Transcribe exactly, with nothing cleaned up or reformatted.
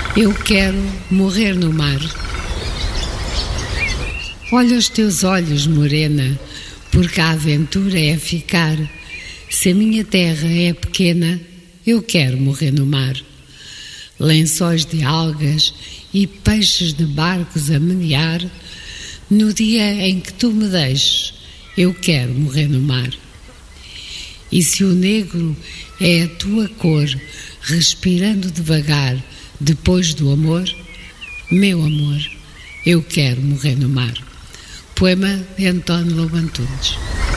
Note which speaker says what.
Speaker 1: Eu quero morrer no mar. Olha os teus olhos, morena, porque a aventura é ficar. Se a minha terra é pequena, eu quero morrer no mar. Lençóis de algas e peixes de barcos a menear, no dia em que tu me deixes, eu quero morrer no mar. E se o negro é a tua cor, respirando devagar depois do amor, meu amor, eu quero morrer no mar. Poema de António Lobo Antunes.